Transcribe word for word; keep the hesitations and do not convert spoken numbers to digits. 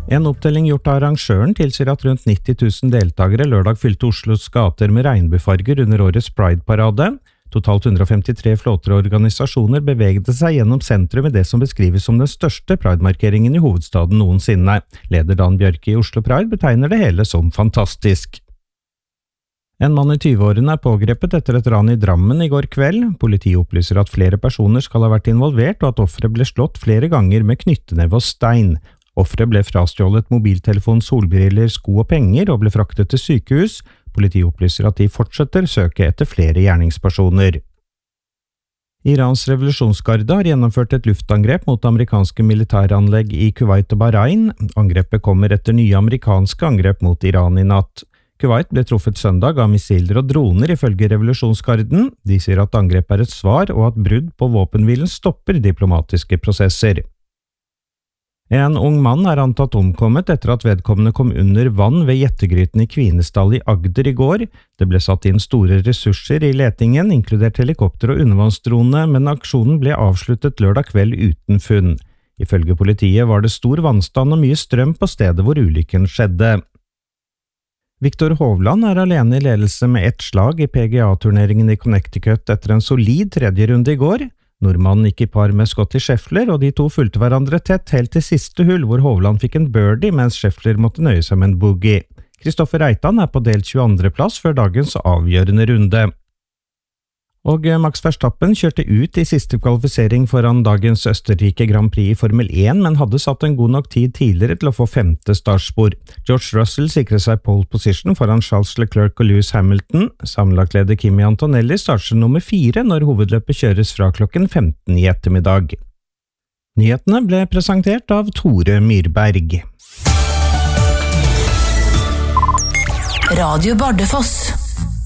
En opptelling gjort av arrangøren tilsier at rundt nitti tusen deltagere lørdag fylte Oslos gater med regnbuefarger under årets Pride-parade. Totalt hundre og femtitre flåter og organisasjoner bevegde seg gjennom sentrum i det som beskrives som den største Pride-markeringen i hovedstaden noensinne. Leder Dan Bjørke i Oslo Pride betegner det hele som fantastisk. En mann i tyve-årene er pågrepet etter et ran i Drammen i går kveld. Politiet opplyser at flere personer skal ha vært involvert, og at offeret ble slått flere ganger med knyttneve og stein. Offeret ble frastjålet mobiltelefon, solbriller, sko og penger og ble fraktet til sykehus. Politiet opplyser at de fortsetter søke etter flere gjerningspersoner. Irans revolusjonsgarde har gjennomført et luftangrep mot amerikanske militæranlegg i Kuwait og Bahrain. Angrepet kommer etter nye amerikanske angrep mot Iran i natt. Kuwait ble truffet søndag av missiler og droner ifølge revolusjonsgarden. De sier at angrepet er et svar og at brudd på våpenhvilen stopper diplomatiske prosesser. En ung mann er antatt omkommet etter at vedkommende kom under vann ved Gjettegryten i Kvinesdal i Agder i går. Det ble satt inn store ressurser i letingen, inkludert helikopter og undervannsdrone, men aksjonen ble avsluttet lørdag kveld uten funn. Ifølge politiet var det stor vannstand og mye strøm på stedet hvor ulykken skjedde. Viktor Hovland er alene i ledelse med ett slag i P G A-turneringen i Connecticut etter en solid tredje runde i går. Nordmannen gikk i par med Scottie Scheffler, og de to fulgte hverandre tett helt til siste hull, hvor Hovland fikk en birdie, mens Scheffler måtte nøye seg med en boogie. Kristoffer Reitan er på delt tjueandre plass før dagens avgjørende runde. Og Max Verstappen kjørte ut i siste kvalifisering foran dagens Østerrike Grand Prix i Formel én, men hadde satt en god nok tid tidligere til å få femte startspor. George Russell sikret seg pole position foran Charles Leclerc og Lewis Hamilton. Sammenlagtleder Kimi Antonelli starter nummer fire når hovedløpet kjøres fra klokken femten i ettermiddag. Nyhetene ble presentert av Tore Myrberg. Radio Bardufoss.